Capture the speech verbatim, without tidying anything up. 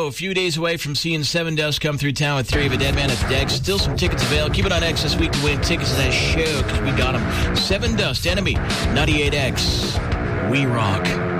a few days away from seeing Seven Dust come through town with Theory of a Dead Man at the Deck. Still some tickets available. Keep it on X this week to win tickets to that show because we got them. Seven Dust, Enemy, ninety-eight X. We rock.